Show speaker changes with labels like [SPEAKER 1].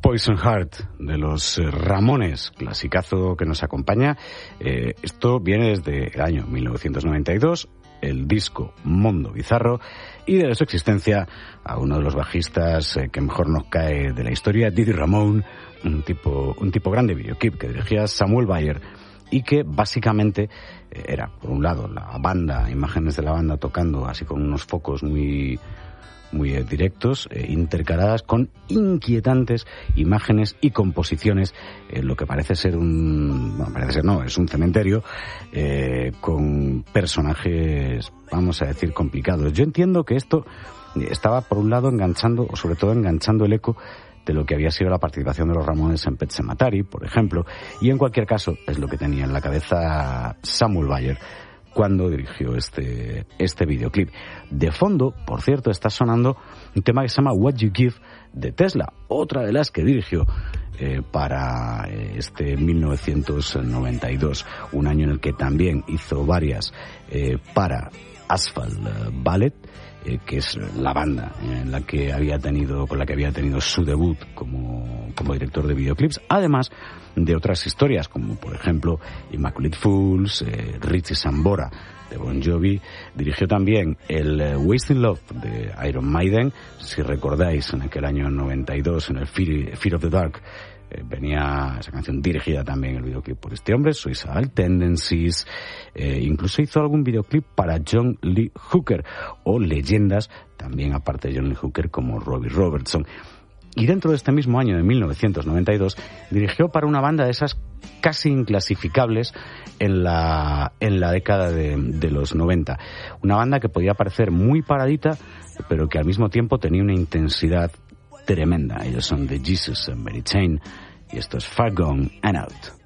[SPEAKER 1] Poison Heart de los Ramones, clasicazo que nos acompaña. Esto viene desde el año 1992, el disco Mundo Bizarro, y de su existencia a uno de los bajistas que mejor nos cae de la historia, Didi Ramone, un tipo grande videoclip que dirigía Samuel Bayer y que básicamente era, por un lado, la banda, imágenes de la banda tocando así con unos focos muy directos, intercaladas con inquietantes imágenes y composiciones, lo que parece ser es un cementerio con personajes, vamos a decir, complicados. Yo entiendo que esto estaba, por un lado, enganchando el eco de lo que había sido la participación de los Ramones en Pet Sematary, por ejemplo, y en cualquier caso es lo que tenía en la cabeza Samuel Bayer cuando dirigió este videoclip. De fondo, por cierto, está sonando un tema que se llama What You Give de Tesla, otra de las que dirigió para este 1992, un año en el que también hizo varias para Asphalt Ballet, que es la banda con la que había tenido su debut como director de videoclips, además de otras historias como por ejemplo Immaculate Fools, Richie Sambora de Bon Jovi. Dirigió también el Wasting Love de Iron Maiden. Si recordáis, en aquel año 92, en el Fear of the Dark, venía esa canción dirigida también, el videoclip, por este hombre, Suicidal Tendencies. Incluso hizo algún videoclip para John Lee Hooker, o leyendas también aparte de John Lee Hooker como Robbie Robertson. Y dentro de este mismo año de 1992 dirigió para una banda de esas casi inclasificables en la década de los 90. Una banda que podía parecer muy paradita, pero que al mismo tiempo tenía una intensidad tremenda. Ellos son The Jesus and Mary Chain, y esto es Far Gone and Out.